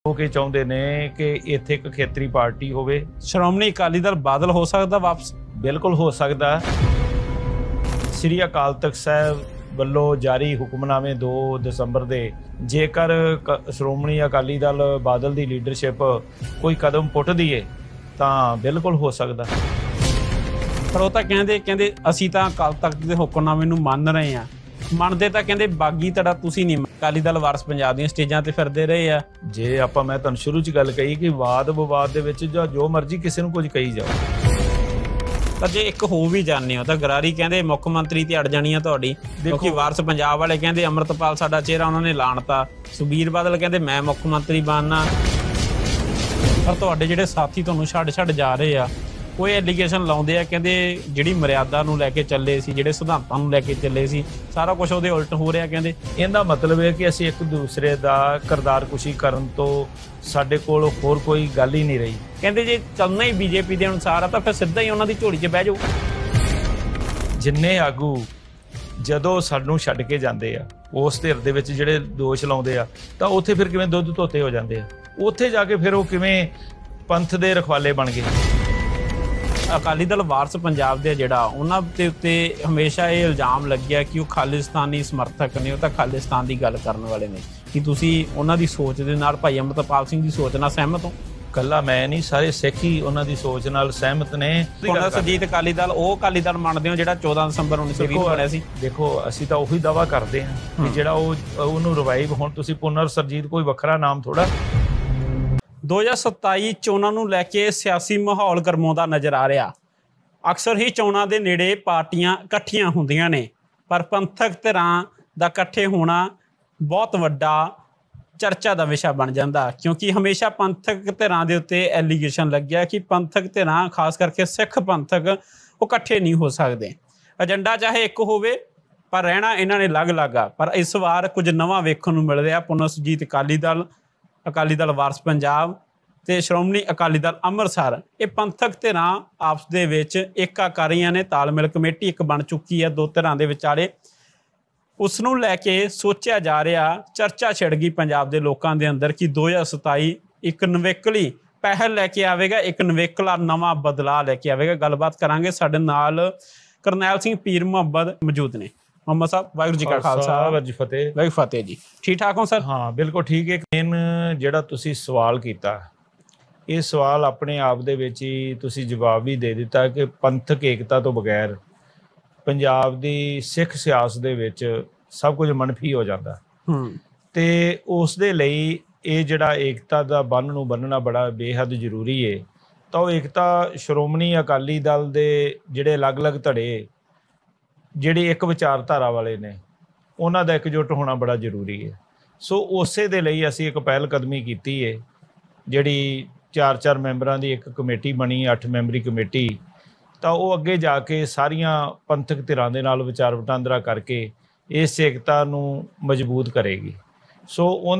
के चाਹੁंदे ने कि इत्थे एक खेतरी पार्टी होवे। श्रोमणी अकाली दल बादल हो सकता वापस? बिल्कुल हो सकता। श्री अकाल तख्त साहब ਵੱਲੋਂ ਜਾਰੀ ਹੁਕਮਨਾਮੇ 2 ਦਸੰਬਰ ਦੇ ਜੇਕਰ ਸ਼੍ਰੋਮਣੀ ਅਕਾਲੀ ਦਲ ਬਾਦਲ ਦੀ ਲੀਡਰਸ਼ਿਪ ਕੋਈ ਕਦਮ ਪੁੱਟਦੀ ਏ ਤਾਂ ਬਿਲਕੁਲ ਹੋ ਸਕਦਾ। ਪਰ ਉਹ ਤਾਂ ਕਹਿੰਦੇ ਅਸੀਂ ਤਾਂ ਅਕਾਲ ਤਖਤ ਦੇ ਹੁਕਮਨਾਮੇ ਨੂੰ ਮੰਨ ਰਹੇ ਹਾਂ। ਮੰਨਦੇ ਤਾਂ ਕਹਿੰਦੇ ਬਾਗੀ ਧੜਾ ਤੁਸੀਂ ਨਹੀਂ, ਅਕਾਲੀ ਦਲ ਵਾਰਸ ਪੰਜਾਬ ਦੀਆਂ ਸਟੇਜਾਂ ਤੇ ਫਿਰਦੇ ਰਹੇ ਆ। ਜੇ ਆਪਾਂ ਮੈਂ ਤੁਹਾਨੂੰ ਸ਼ੁਰੂ 'ਚ ਗੱਲ ਕਹੀ ਕਿ ਵਾਦ ਵਿਵਾਦ ਦੇ ਵਿੱਚ ਜੋ ਮਰਜ਼ੀ ਕਿਸੇ ਨੂੰ ਕੁਝ ਕਹੀ ਜਾਓ। ਪਰ ਜੇ ਇੱਕ ਹੋ ਵੀ ਜਾਂਦੇ ਹੋ ਤਾਂ ਗਰਾਰੀ ਕਹਿੰਦੇ ਮੁੱਖ ਮੰਤਰੀ ਤੇ ਅੜ ਜਾਣੀ ਆ ਤੁਹਾਡੀ, ਕਿਉਂਕਿ ਵਾਰਸ ਪੰਜਾਬ ਵਾਲੇ ਕਹਿੰਦੇ ਅੰਮ੍ਰਿਤਪਾਲ ਸਾਡਾ ਚਿਹਰਾ ਉਹਨਾਂ ਨੇ ਲਾਣਤਾ। ਸੁਖਬੀਰ ਬਾਦਲ ਕਹਿੰਦੇ ਮੈਂ ਮੁੱਖ ਮੰਤਰੀ ਬਣਨਾ। ਪਰ ਤੁਹਾਡੇ ਜਿਹੜੇ ਸਾਥੀ ਤੁਹਾਨੂੰ ਛੱਡ ਜਾ ਰਹੇ ਆ, ਉਹ ਐਲੀਗੇਸ਼ਨ ਲਾਉਂਦੇ ਆ, ਕਹਿੰਦੇ ਜਿਹੜੀ ਮਰਿਆਦਾ ਨੂੰ ਲੈ ਕੇ ਚੱਲੇ ਸੀ, ਜਿਹੜੇ ਸਿਧਾਂਤਾਂ ਨੂੰ ਲੈ ਕੇ ਚੱਲੇ ਸੀ, ਸਾਰਾ ਕੁਝ ਉਹਦੇ ਉਲਟ ਹੋ ਰਿਹਾ। ਕਹਿੰਦੇ ਇਹਦਾ ਮਤਲਬ ਹੈ ਕਿ ਅਸੀਂ ਇੱਕ ਦੂਸਰੇ ਦਾ ਕਿਰਦਾਰਕੁਸ਼ੀ ਕਰਨ ਤੋਂ ਸਾਡੇ ਕੋਲ ਹੋਰ ਕੋਈ ਗੱਲ ਹੀ ਨਹੀਂ ਰਹੀ। ਕਹਿੰਦੇ ਜੇ ਚੱਲਣਾ ਹੀ ਬੀਜੇਪੀ ਦੇ ਅਨੁਸਾਰ ਆ ਤਾਂ ਫਿਰ ਸਿੱਧਾ ਹੀ ਉਹਨਾਂ ਦੀ ਝੋਲੀ 'ਚ ਬਹਿ ਜਾਓ। ਜਿੰਨੇ ਆਗੂ ਜਦੋਂ ਸਾਨੂੰ ਛੱਡ ਕੇ ਜਾਂਦੇ ਆ ਉਸ ਧਿਰ ਦੇ ਵਿੱਚ ਜਿਹੜੇ ਦੋਸ਼ ਲਾਉਂਦੇ ਆ ਤਾਂ ਉੱਥੇ ਫਿਰ ਕਿਵੇਂ ਦੁੱਧ ਧੋਤੇ ਹੋ ਜਾਂਦੇ ਆ, ਉੱਥੇ ਜਾ ਕੇ ਫਿਰ ਉਹ ਕਿਵੇਂ ਪੰਥ ਦੇ ਰਖਵਾਲੇ ਬਣ ਗਏ। ਅਕਾਲੀ ਦਲ ਵਾਰਸ ਪੰਜਾਬ ਦੇ ਜਿਹੜਾ ਉਹਨਾਂ ਦੇ ਉੱਤੇ ਹਮੇਸ਼ਾ ਇਹ ਇਲਜ਼ਾਮ ਲੱਗਿਆ ਕਿ ਉਹ ਖਾਲਿਸਤਾਨੀ ਸਮਰਥਕ ਨੇ, ਉਹ ਤਾਂ ਖਾਲਿਸਤਾਨ ਦੀ ਗੱਲ ਕਰਨ ਵਾਲੇ ਨੇ। ਕਿ ਤੁਸੀਂ ਉਹਨਾਂ ਦੀ ਸੋਚ ਦੇ ਨਾਲ ਭਾਈ ਅੰਮ੍ਰਿਤਪਾਲ ਸਿੰਘ ਦੀ ਸੋਚ ਨਾਲ ਸਹਿਮਤ ਹੋ? ਕੱਲਾ ਮੈਂ ਨਹੀਂ, ਸਾਰੇ ਸਿੱਖ ਹੀ ਉਹਨਾਂ ਦੀ ਸੋਚ ਨਾਲ ਸਹਿਮਤ ਨੇ। ਹੁਣ ਸੁਰਜੀਤ ਅਕਾਲੀ ਦਲ ਉਹ ਅਕਾਲੀ ਦਲ ਮੰਨਦੇ ਹੋ ਜਿਹੜਾ 14 ਦਸੰਬਰ 1920 ਨੂੰ ਬਣਿਆ ਸੀ? ਦੇਖੋ ਅਸੀਂ ਤਾਂ ਉਹੀ ਦਾਵਾ ਕਰਦੇ ਹਾਂ ਕਿ ਜਿਹੜਾ ਉਹਨੂੰ ਰਿਵਾਈਵ, ਹੁਣ ਤੁਸੀਂ ਪੁਨਰ ਸੁਰਜੀਤ ਕੋਈ ਵੱਖਰਾ ਨਾਮ ਥੋੜਾ। 2027 ਚੋਣਾਂ ਨੂੰ ਲੈ ਕੇ ਸਿਆਸੀ ਮਾਹੌਲ ਗਰਮਾਉਂਦਾ ਨਜ਼ਰ ਆ ਰਿਹਾ। ਅਕਸਰ ਹੀ ਚੋਣਾਂ ਦੇ ਨੇੜੇ ਪਾਰਟੀਆਂ ਇਕੱਠੀਆਂ ਹੁੰਦੀਆਂ ਨੇ, ਪਰ ਪੰਥਕ ਧਿਰਾਂ ਦਾ ਇਕੱਠੇ ਹੋਣਾ ਬਹੁਤ ਵੱਡਾ ਚਰਚਾ ਦਾ ਵਿਸ਼ਾ ਬਣ ਜਾਂਦਾ, ਕਿਉਂਕਿ ਹਮੇਸ਼ਾ ਪੰਥਕ ਧਿਰਾਂ ਦੇ ਉੱਤੇ ਐਲੀਗੇਸ਼ਨ ਲੱਗਿਆ ਕਿ ਪੰਥਕ ਧਿਰਾਂ, ਖਾਸ ਕਰਕੇ ਸਿੱਖ ਪੰਥਕ, ਉਹ ਇਕੱਠੇ ਨਹੀਂ ਹੋ ਸਕਦੇ। ਏਜੰਡਾ ਚਾਹੇ ਇੱਕ ਹੋਵੇ ਪਰ ਰਹਿਣਾ ਇਹਨਾਂ ਨੇ ਅਲੱਗ-ਅਲੱਗ ਆ। ਪਰ ਇਸ ਵਾਰ ਕੁਝ ਨਵਾਂ ਵੇਖਣ ਨੂੰ ਮਿਲ ਰਿਹਾ। ਪੁਨਰ ਸੁਰਜੀਤ ਅਕਾਲੀ ਦਲ ਵਾਰਸ ਪੰਜਾਬ ਤੇ ਸ਼੍ਰੋਮਣੀ ਅਕਾਲੀ ਦਲ ਅੰਮ੍ਰਿਤਸਰ, ਇਹ ਪੰਥਕ ਧਿਰਾਂ ਆਪਸ ਦੇ ਵਿੱਚ ਏਕਾ ਕਰ ਰਹੀਆਂ ਨੇ। ਤਾਲਮੇਲ ਕਮੇਟੀ ਇੱਕ ਬਣ ਚੁੱਕੀ ਹੈ ਦੋ ਧਿਰਾਂ ਦੇ ਵਿਚਾਲੇ। ਉਸ ਨੂੰ ਲੈ ਕੇ ਸੋਚਿਆ ਜਾ ਰਿਹਾ, ਚਰਚਾ ਛਿੜ ਗਈ ਪੰਜਾਬ ਦੇ ਲੋਕਾਂ ਦੇ ਅੰਦਰ ਕਿ 2027 ਇੱਕ ਨਵੇਕਲੀ ਪਹਿਲ ਲੈ ਕੇ ਆਵੇਗਾ, ਇੱਕ ਨਵੇਕਲਾ ਨਵਾਂ ਬਦਲਾਅ ਲੈ ਕੇ ਆਵੇਗਾ। ਗੱਲਬਾਤ ਕਰਾਂਗੇ, ਸਾਡੇ ਨਾਲ ਕਰਨੈਲ ਸਿੰਘ ਪੀਰ ਮੁਹੰਮਦ ਮੌਜੂਦ ਨੇ। ਮੁਹੰਮਦ ਸਾਹਿਬ, ਵਾਹਿਗੁਰੂ ਜੀ ਕਾ ਖਾਲਸਾ, ਵਾਹਿਗੁਰੂ ਜੀ ਫਤਿਹ। ਵਾਹਿਗੁਰੂ ਫਤਿਹ ਜੀ। ਠੀਕ ਠਾਕ ਹੋ ਸਰ? ਹਾਂ ਬਿਲਕੁਲ ਠੀਕ ਹੈ। ਜਿਹੜਾ ਤੁਸੀਂ ਸਵਾਲ ਕੀਤਾ, ਇਹ ਸਵਾਲ ਆਪਣੇ ਆਪ ਦੇ ਵਿੱਚ ਹੀ ਤੁਸੀਂ ਜਵਾਬ ਵੀ ਦੇ ਦਿੱਤਾ ਕਿ ਪੰਥਕ ਏਕਤਾ ਤੋਂ ਬਗੈਰ ਪੰਜਾਬ ਦੀ ਸਿੱਖ ਸਿਆਸਤ ਦੇ ਵਿੱਚ ਸਭ ਕੁਝ ਮਨਫੀ ਹੋ ਜਾਂਦਾ। ਤੇ ਉਸ ਦੇ ਲਈ ਇਹ ਜਿਹੜਾ ਏਕਤਾ ਦਾ ਬੰਨ੍ਹ ਨੂੰ ਬੰਨ੍ਹਣਾ ਬੜਾ ਬੇਹੱਦ ਜ਼ਰੂਰੀ ਹੈ। ਤਾਂ ਉਹ ਏਕਤਾ ਸ਼੍ਰੋਮਣੀ ਅਕਾਲੀ ਦਲ ਦੇ ਜਿਹੜੇ ਅਲੱਗ-ਅਲੱਗ ਧੜੇ, ਜਿਹੜੇ ਇੱਕ ਵਿਚਾਰਧਾਰਾ ਵਾਲੇ ਨੇ, ਉਹਨਾਂ ਦਾ ਇਕਜੁੱਟ ਹੋਣਾ ਬੜਾ ਜ਼ਰੂਰੀ ਹੈ। ਸੋ ਉਸੇ ਦੇ ਲਈ ਅਸੀਂ ਇੱਕ ਪਹਿਲ ਕਦਮੀ ਕੀਤੀ ਹੈ, ਜਿਹੜੀ 4 ਮੈਂਬਰਾਂ ਦੀ ਇੱਕ ਕਮੇਟੀ ਬਣੀ, 8 ਮੈਂਬਰੀ ਕਮੇਟੀ। ਤਾਂ ਉਹ ਅੱਗੇ ਜਾ ਕੇ ਸਾਰੀਆਂ ਪੰਥਕ ਧਿਰਾਂ ਦੇ ਨਾਲ ਵਿਚਾਰ ਵਟਾਂਦਰਾ ਕਰਕੇ ਇਸ ਏਕਤਾ ਨੂੰ ਮਜ਼ਬੂਤ ਕਰੇਗੀ। ਸੋ